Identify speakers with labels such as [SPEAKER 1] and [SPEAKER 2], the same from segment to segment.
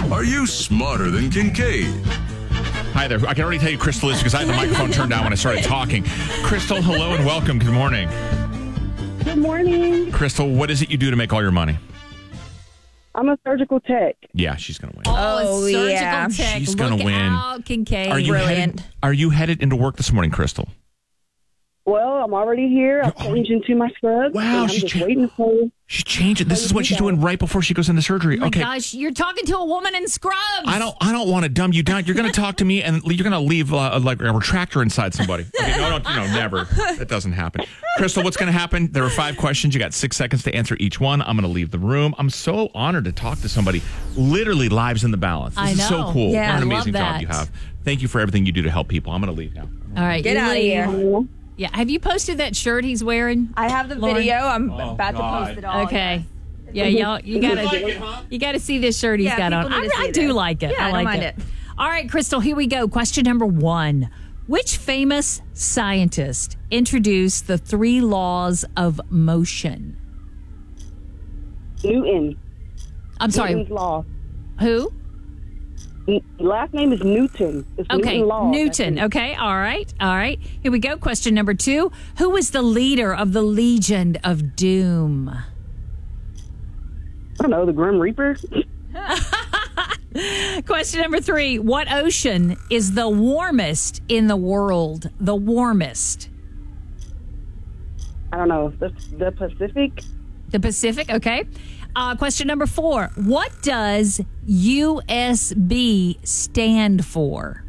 [SPEAKER 1] Are you smarter than Kincaid?
[SPEAKER 2] Hi there. I can already tell you Crystal is because I had the microphone turned down when I started talking. Crystal, hello and welcome. Good morning.
[SPEAKER 3] Good morning.
[SPEAKER 2] Crystal, what is it you do to make all your money?
[SPEAKER 3] I'm a surgical tech.
[SPEAKER 2] Yeah, she's going to win.
[SPEAKER 4] Oh,
[SPEAKER 5] surgical
[SPEAKER 4] yeah.
[SPEAKER 5] tech.
[SPEAKER 2] She's gonna
[SPEAKER 5] Look
[SPEAKER 2] win.
[SPEAKER 5] out, Kincaid.
[SPEAKER 4] Brilliant.
[SPEAKER 2] Are you headed into work this morning, Crystal?
[SPEAKER 3] Well, I'm already here. I've changed into my scrubs.
[SPEAKER 2] Wow,
[SPEAKER 3] and I'm
[SPEAKER 2] she's
[SPEAKER 3] just waiting for
[SPEAKER 2] She's changing. This is what she's doing right before she goes into surgery.
[SPEAKER 5] Oh my
[SPEAKER 2] Okay.
[SPEAKER 5] gosh, you're talking to a woman in scrubs.
[SPEAKER 2] I don't want to dumb you down. You're going to talk to me and you're going to leave like a retractor inside somebody. Okay, no, never. That doesn't happen. Crystal, what's going to happen? There are 5 questions. You got 6 seconds to answer each one. I'm going to leave the room. I'm so honored to talk to somebody. Literally lives in the balance. This is so
[SPEAKER 5] know.
[SPEAKER 2] cool.
[SPEAKER 4] Yeah,
[SPEAKER 2] what an
[SPEAKER 5] I love
[SPEAKER 2] amazing job
[SPEAKER 5] that.
[SPEAKER 2] you have. Thank you for everything you do to help people. I'm going to leave now.
[SPEAKER 5] All right,
[SPEAKER 4] Get
[SPEAKER 5] you
[SPEAKER 4] out of
[SPEAKER 5] leave.
[SPEAKER 4] here.
[SPEAKER 5] Yeah, have you posted that shirt he's wearing?
[SPEAKER 4] I have the
[SPEAKER 5] Lauren?
[SPEAKER 4] video. I'm
[SPEAKER 2] Oh,
[SPEAKER 4] about
[SPEAKER 2] God.
[SPEAKER 4] to post it all.
[SPEAKER 5] Okay. Yeah, y'all, you gotta see this shirt he's
[SPEAKER 4] Yeah,
[SPEAKER 5] got on.
[SPEAKER 4] people need to
[SPEAKER 5] I
[SPEAKER 4] see
[SPEAKER 5] do
[SPEAKER 4] this.
[SPEAKER 5] like it.
[SPEAKER 4] Yeah,
[SPEAKER 5] I
[SPEAKER 4] I
[SPEAKER 5] like
[SPEAKER 4] don't mind
[SPEAKER 5] it.
[SPEAKER 4] it.
[SPEAKER 5] All right, Crystal, here we go. Question number 1. Which famous scientist introduced the 3 laws of motion?
[SPEAKER 3] Newton.
[SPEAKER 5] I'm sorry,
[SPEAKER 3] Newton's law.
[SPEAKER 5] who?
[SPEAKER 3] Last name is Newton. It's
[SPEAKER 5] Okay,
[SPEAKER 3] Newton law.
[SPEAKER 5] Newton. Okay, all right. Here we go. Question number 2. Who was the leader of the Legion of Doom?
[SPEAKER 3] I don't know, the Grim Reaper.
[SPEAKER 5] Question number 3. What ocean is the warmest in the world? The warmest.
[SPEAKER 3] I don't know, the Pacific.
[SPEAKER 5] The Pacific, okay. Question number 4. What does USB stand for?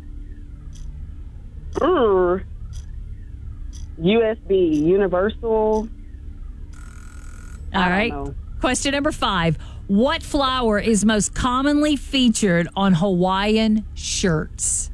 [SPEAKER 3] USB, Universal.
[SPEAKER 5] All right.
[SPEAKER 3] know.
[SPEAKER 5] Question number 5. What flower is most commonly featured on Hawaiian shirts?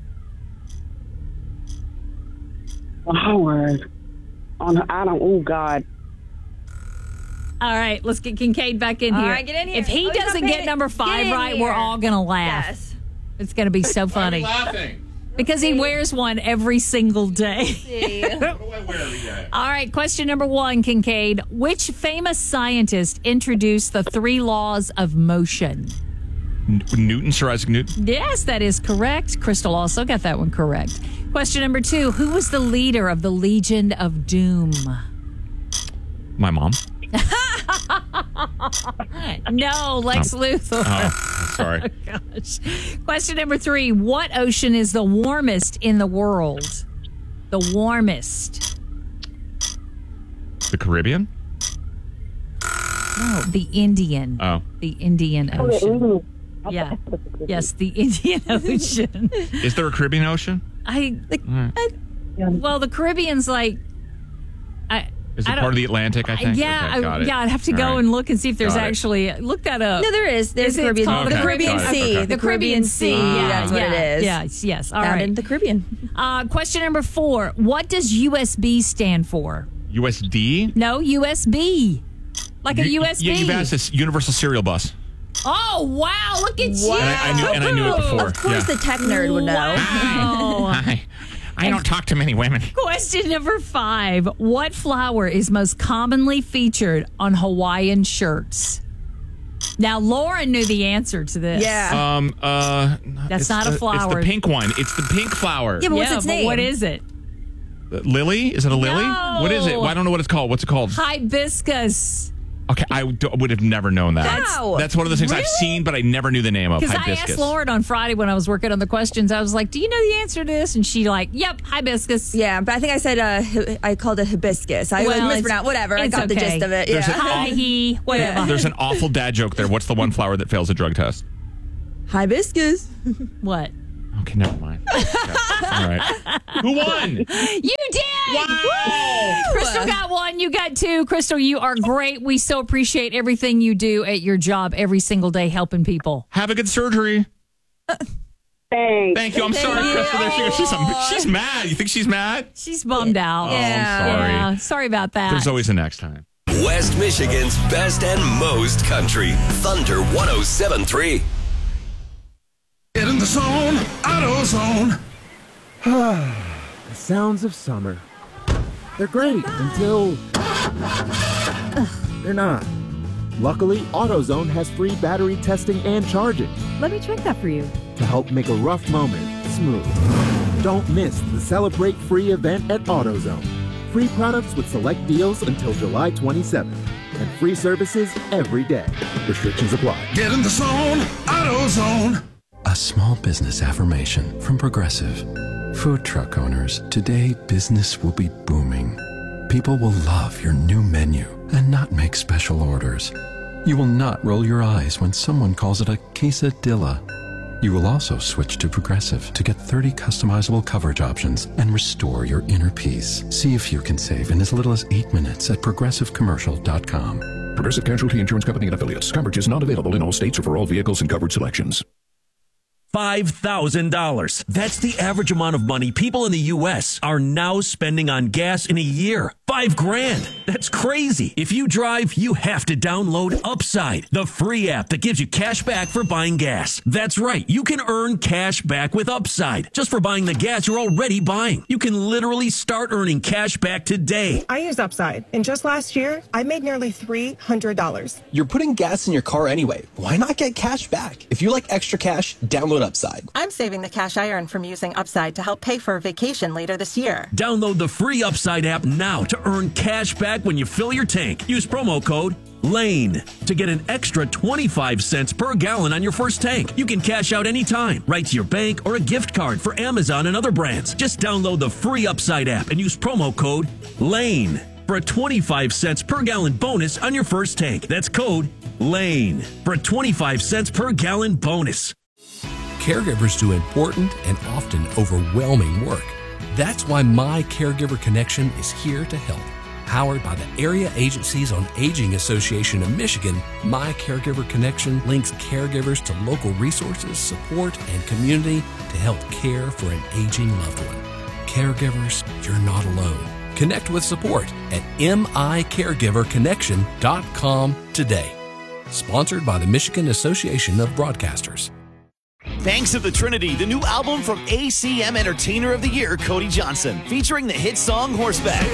[SPEAKER 3] Howard. Oh, God.
[SPEAKER 5] All right, let's get Kincaid back in
[SPEAKER 4] All
[SPEAKER 5] here.
[SPEAKER 4] right, get in here.
[SPEAKER 5] If he
[SPEAKER 4] Oh, he's not
[SPEAKER 5] doesn't
[SPEAKER 4] paying
[SPEAKER 5] get
[SPEAKER 4] it.
[SPEAKER 5] number
[SPEAKER 4] Get
[SPEAKER 5] 5
[SPEAKER 4] in
[SPEAKER 5] right,
[SPEAKER 4] here.
[SPEAKER 5] we're all going to laugh.
[SPEAKER 4] Yes.
[SPEAKER 5] It's going to be so funny.
[SPEAKER 2] laughing?
[SPEAKER 5] Because he wears one every single day.
[SPEAKER 2] What do I wear every day?
[SPEAKER 5] All right, question number 1, Kincaid. Which famous scientist introduced the 3 laws of motion?
[SPEAKER 2] Newton, Sir Isaac Newton.
[SPEAKER 5] Yes, that is correct. Crystal also got that one correct. Question number 2. Who was the leader of the Legion of Doom?
[SPEAKER 2] My mom.
[SPEAKER 5] No, Lex Luthor.
[SPEAKER 2] Oh, sorry.
[SPEAKER 5] Gosh. Question number 3. What ocean is the warmest in the world? The warmest.
[SPEAKER 2] The Caribbean?
[SPEAKER 5] No, the Indian.
[SPEAKER 2] Oh.
[SPEAKER 5] The Indian
[SPEAKER 3] Oh, the
[SPEAKER 5] Ocean.
[SPEAKER 3] Indian.
[SPEAKER 5] Yeah. Yes, the Indian Ocean.
[SPEAKER 2] Is there a Caribbean Ocean?
[SPEAKER 5] Well, the Caribbean's like.
[SPEAKER 2] Is it
[SPEAKER 5] I don't-
[SPEAKER 2] part of the Atlantic, I think?
[SPEAKER 5] Yeah,
[SPEAKER 2] Okay, got it.
[SPEAKER 5] I'd have to
[SPEAKER 2] All
[SPEAKER 5] go
[SPEAKER 2] right.
[SPEAKER 5] and look and see if there's
[SPEAKER 2] Got it.
[SPEAKER 5] actually. Look that up.
[SPEAKER 4] No, there is. There's
[SPEAKER 5] Is it
[SPEAKER 4] Caribbean.
[SPEAKER 5] called
[SPEAKER 4] The
[SPEAKER 5] the
[SPEAKER 4] Caribbean
[SPEAKER 2] Caribbean?
[SPEAKER 4] Sea.
[SPEAKER 2] Okay.
[SPEAKER 4] The Caribbean Sea. That's what it is.
[SPEAKER 5] Yes. All
[SPEAKER 4] Found
[SPEAKER 5] right.
[SPEAKER 4] in the Caribbean.
[SPEAKER 5] Question number 4. What does USB stand for?
[SPEAKER 2] USD?
[SPEAKER 5] No, USB. Like a USB.
[SPEAKER 2] Yeah, you've asked this. Universal Serial Bus.
[SPEAKER 5] Oh, wow. Look at you.
[SPEAKER 2] And I knew it before.
[SPEAKER 4] Of course, the tech nerd would know.
[SPEAKER 5] Wow.
[SPEAKER 2] Hi. I don't talk to many women.
[SPEAKER 5] Question number 5. What flower is most commonly featured on Hawaiian shirts? Now, Lauren knew the answer to this.
[SPEAKER 4] Yeah.
[SPEAKER 5] That's
[SPEAKER 2] it's
[SPEAKER 5] not a flower.
[SPEAKER 2] It's the pink one. It's the pink flower.
[SPEAKER 4] Yeah, but what's its
[SPEAKER 5] but
[SPEAKER 4] name?
[SPEAKER 5] what is it?
[SPEAKER 2] Lily? Is it a lily?
[SPEAKER 5] No.
[SPEAKER 2] What is it? Well, I don't know what it's called. What's it called?
[SPEAKER 5] Hibiscus.
[SPEAKER 2] Okay, I would have never known that.
[SPEAKER 4] Wow.
[SPEAKER 2] That's one of those things I've
[SPEAKER 5] Really?
[SPEAKER 2] seen, but I never knew the name of.
[SPEAKER 5] Because I
[SPEAKER 2] Hibiscus.
[SPEAKER 5] asked Lauren on Friday when I was working on the questions, I was like, do you know the answer to this? And she like, yep, hibiscus.
[SPEAKER 4] Yeah, but I think I said I called it hibiscus. I
[SPEAKER 5] Well,
[SPEAKER 4] mispronounced. Whatever. I
[SPEAKER 5] it's
[SPEAKER 4] got the
[SPEAKER 5] okay.
[SPEAKER 4] gist of it.
[SPEAKER 2] There's
[SPEAKER 4] Yeah.
[SPEAKER 5] Hi, he, whatever.
[SPEAKER 2] There's an awful dad joke there. What's the one flower that fails a drug test?
[SPEAKER 4] Hibiscus.
[SPEAKER 5] What?
[SPEAKER 2] Okay, never mind. Okay. All right. Who won?
[SPEAKER 5] You did!
[SPEAKER 2] Wow!
[SPEAKER 5] Crystal got 1, you got 2. Crystal, you are great. We so appreciate everything you do at your job every single day helping people.
[SPEAKER 2] Have a good surgery.
[SPEAKER 3] Thanks.
[SPEAKER 2] Thank you. I'm sorry, Crystal. There she goes. She's mad. You think she's mad?
[SPEAKER 5] She's bummed out.
[SPEAKER 2] Oh, I'm sorry.
[SPEAKER 5] Yeah, sorry about that.
[SPEAKER 2] There's always a next time.
[SPEAKER 1] West Michigan's best and most country. Thunder 107.3.
[SPEAKER 6] Get in the zone, AutoZone.
[SPEAKER 7] The sounds of summer. They're great until they're not. Luckily, AutoZone has free battery testing and charging
[SPEAKER 8] Let me check that for you.
[SPEAKER 7] to help make a rough moment smooth. Don't miss the Celebrate Free event at AutoZone. Free products with select deals until July 27th. And free services every day. Restrictions apply.
[SPEAKER 6] Get in the zone, AutoZone.
[SPEAKER 9] A small business affirmation from Progressive. Food truck owners, today business will be booming. People will love your new menu and not make special orders. You will not roll your eyes when someone calls it a quesadilla. You will also switch to Progressive to get 30 customizable coverage options and restore your inner peace. See if you can save in as little as 8 minutes at progressivecommercial.com.
[SPEAKER 10] Progressive Casualty Insurance Company and Affiliates. Coverage is not available in all states or for all vehicles and covered selections.
[SPEAKER 11] $5,000. That's the average amount of money people in the U.S. are now spending on gas in a year. $5,000. That's crazy. If you drive, you have to download Upside, the free app that gives you cash back for buying gas. That's right. You can earn cash back with Upside just for buying the gas you're already buying. You can literally start earning cash back today.
[SPEAKER 12] I use Upside, and just last year, I made nearly $300.
[SPEAKER 13] You're putting gas in your car anyway. Why not get cash back? If you like extra cash, download Upside.
[SPEAKER 14] I'm saving the cash I earn from using Upside to help pay for a vacation later this year.
[SPEAKER 11] Download the free Upside app now to earn cash back when you fill your tank. Use promo code LANE to get an extra 25 cents per gallon on your first tank. You can cash out anytime, right to your bank or a gift card for Amazon and other brands. Just download the free Upside app and use promo code LANE for a 25 cents per gallon bonus on your first tank. That's code LANE for a 25 cents per gallon bonus.
[SPEAKER 15] Caregivers do important and often overwhelming work. That's why My Caregiver Connection is here to help. Powered by the Area Agencies on Aging Association of Michigan, My Caregiver Connection links caregivers to local resources, support, and community to help care for an aging loved one. Caregivers, you're not alone. Connect with support at micaregiverconnection.com today. Sponsored by the Michigan Association of Broadcasters.
[SPEAKER 16] Banks of the Trinity, the new album from ACM Entertainer of the Year, Cody Johnson, featuring the hit song Horseback.